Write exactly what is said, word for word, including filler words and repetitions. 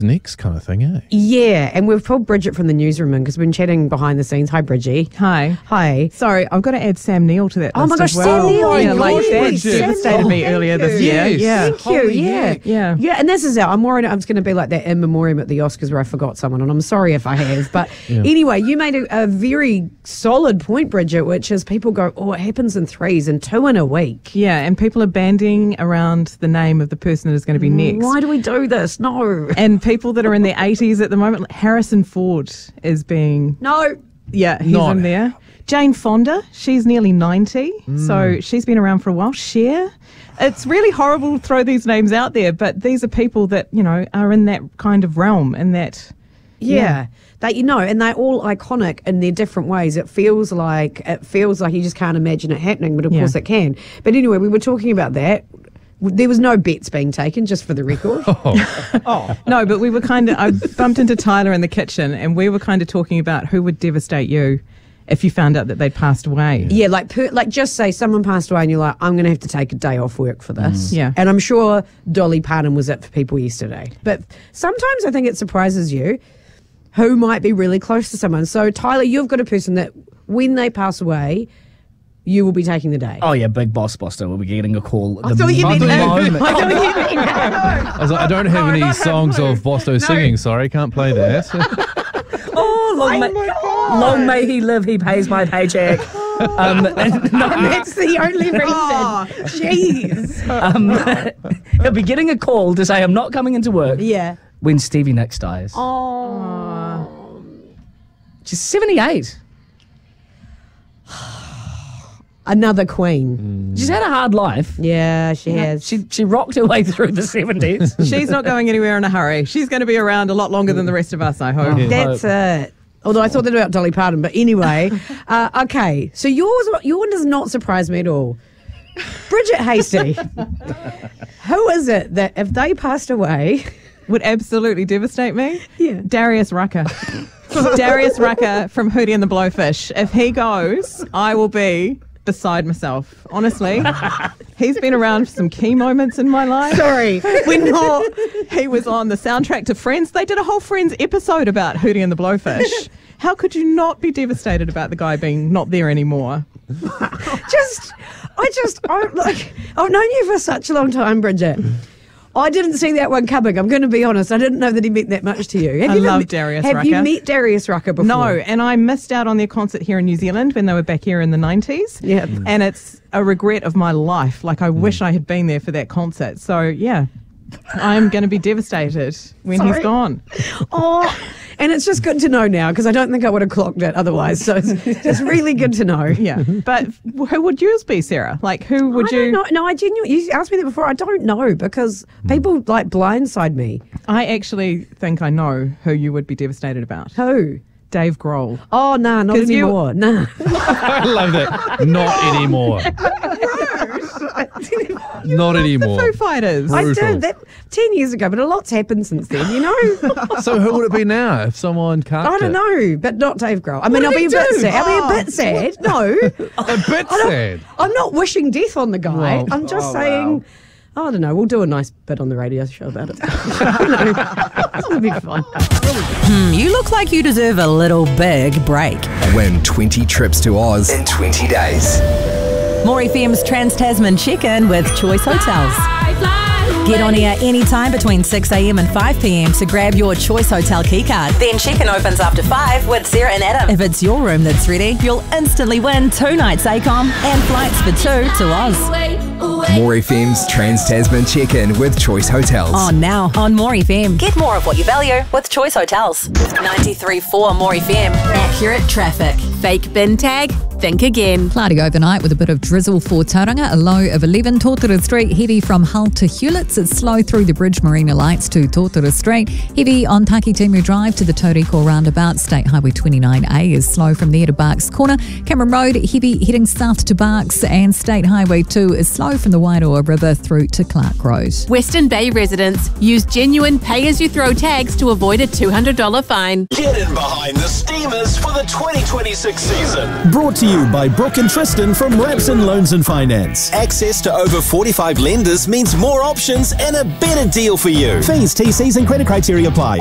next kind of thing, eh? Yeah, and we've pulled Bridget from the newsroom in because we've been chatting behind the scenes. Hi, Bridgie. Hi. Hi. Sorry, I've got to add Sam Neill to that Oh list my gosh, as well. Sam Neill. Yeah, like that Bridget. devastated me Sam earlier Neill, this thank year. you. Yeah. Thank you. Holy Yeah. heck. Yeah. Yeah, and this is it. I'm worried it's going to be like that in memoriam at the Oscars where I forgot someone, and I'm sorry if I have. But Yeah. anyway, you made a, a very solid point, Bridget, which is people go, oh, it happens in threes and two in a week. Yeah, and people are banding around the name of the person that is going to be next. Why do we do this? No. And people that are in their eighties at the moment, like Harrison Ford is being, No. yeah, he's Not- in there. Jane Fonda, she's nearly ninety, so she's been around for a while. Cher. It's really horrible to throw these names out there, but these are people that, you know, are in that kind of realm, in that... Yeah. That you know, and they're all iconic in their different ways. It feels like it feels like you just can't imagine it happening, but of Yeah. course it can. But anyway, we were talking about that. There was no bets being taken, just for the record. Oh. No, but we were kind of, I bumped into Tyler in the kitchen and we were kind of talking about who would devastate you if you found out that they'd passed away. Yeah, like per, like just say someone passed away and you're like, I'm going to have to take a day off work for this. Yeah. And I'm sure Dolly Parton was it for people yesterday. But sometimes I think it surprises you who might be really close to someone. So Tyler, you've got a person that when they pass away, you will be taking the day. Oh yeah, Big Boss Buster will be getting a call. I thought you meant I thought him. you meant- I thought you meant him. I was like, I don't have any songs of Bosto singing, sorry, can't play that. Oh, long, may, long may he live. He pays my paycheck. Um, no, That's the only reason. Jeez. um, he'll be getting a call to say I'm not coming into work Yeah. when Stevie Nicks dies. Oh. She's seventy-eight. Another queen. She's had a hard life. Yeah, she has. She she rocked her way through the seventies. She's not going anywhere in a hurry. She's going to be around a lot longer than the rest of us, I hope. That's it. Although I thought that about Dolly Parton, but anyway, uh, okay. So yours, your one does not surprise me at all. Bridget Hasty, who is it that if they passed away, Would absolutely devastate me. Yeah. Darius Rucker. Darius Rucker from Hootie and the Blowfish. If he goes, I will be beside myself. Honestly, he's been around for some key moments in my life. sorry, we're not. He was on the soundtrack to Friends. They did a whole Friends episode about Hootie and the Blowfish. How could you not be devastated about the guy being not there anymore? Just, I just, I like. I've known you for such a long time, Bridget. I didn't see that one coming. I'm going to be honest. I didn't know that he meant that much to you. Have I you love met- Darius Have you Rucker. met Darius Rucker before? No, and I missed out on their concert here in New Zealand when they were back here in the nineties. Yeah. And it's a regret of my life. Like, I wish I had been there for that concert. So, yeah, I'm going to be devastated when Sorry. he's gone. Oh, and it's just good to know now because I don't think I would have clocked it otherwise. So it's just really good to know. Yeah. But who would yours be, Sarah? Like, who would I you... don't know. No, I genuinely. You asked me that before. I don't know because people like blindside me. I actually think I know who you would be devastated about. Who? Dave Grohl. Oh, no, nah, not 'Cause you- anymore. Nah. I love that. Not anymore. Not anymore. Foo Fighters. I Brutal. did that ten years ago, but a lot's happened since then. You know. So who would it be now if someone cut I don't it? know, but not Dave Grohl. I mean, did I'll be he a bit do? sad. I'll be a Oh. bit sad. No, A bit sad. I'm not wishing death on the guy. Well, I'm just oh, saying. wow. I don't know. We'll do a nice bit on the radio show about it. It'll be fun. You look like you deserve a little big break. Win twenty trips to Oz in twenty days. More F M's Trans-Tasman Check-In with Choice Hotels. Get on air anytime between six a.m. and five p.m. to grab your Choice Hotel keycard. Then check-in opens after five with Sarah and Adam. If it's your room that's ready, you'll instantly win two nights A COM and flights for two to Oz. More F M's Trans-Tasman Check-In with Choice Hotels. On now on More F M. Get more of what you value with Choice Hotels. ninety-three point four More F M. Accurate traffic. Fake bin tag? Think again. Cloudy overnight with a bit of drizzle for Tauranga, a low of eleven. Totara Street, heavy from Hull to Hewletts. It's slow through the bridge Marina Lights to Totara Street. Heavy on Takitimu Drive to the Tauriko roundabout. State Highway twenty-nine A is slow from there to Barks Corner. Cameron Road, heavy heading south to Barks. And State Highway two is slow from the Wairoa River through to Clark Road. Western Bay residents use genuine pay-as-you-throw tags to avoid a two hundred dollars fine. Get in behind the Steamers for the twenty twenty-six season. Brought to you you by Brooke and Tristan from Rapson Loans and Finance. Access to over forty-five lenders means more options and a better deal for you. Fees, T Cs and credit criteria apply.